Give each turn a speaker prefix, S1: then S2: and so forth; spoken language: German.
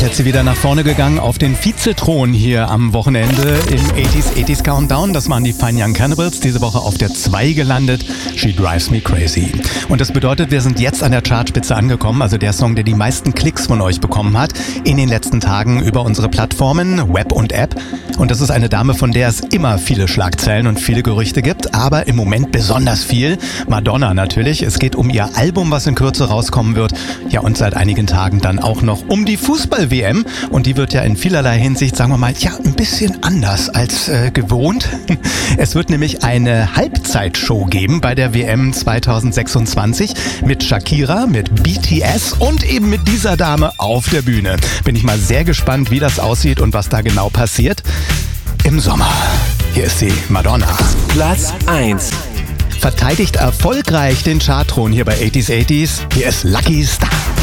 S1: jetzt sie wieder nach vorne gegangen auf den Vizethron hier am Wochenende im 80s Countdown. Das waren die Fine Young Cannibals, diese Woche auf der 2 gelandet. She Drives Me Crazy. Und das bedeutet, wir sind jetzt an der Chartspitze angekommen, also der Song, der die meisten Klicks von euch bekommen hat in den letzten Tagen über unsere Plattformen, Web und App. Und das ist eine Dame, von der es immer viele Schlagzeilen und viele Gerüchte gibt, aber im Moment besonders viel. Madonna natürlich. Es geht um ihr Album, was in Kürze rauskommen wird. Ja, und seit einigen Tagen dann auch noch um die Fußball-WM. Und die wird ja in vielerlei Hinsicht, sagen wir mal, ja, ein bisschen anders als gewohnt. Es wird nämlich eine Halbzeitshow geben bei der WM 2026 mit Shakira, mit BTS und eben mit dieser Dame auf der Bühne. Bin ich mal sehr gespannt, wie das aussieht und was da genau passiert im Sommer. Hier ist sie, Madonna.
S2: Platz 1.
S1: Verteidigt erfolgreich den Chartthron hier bei 80s. Hier ist Lucky Star.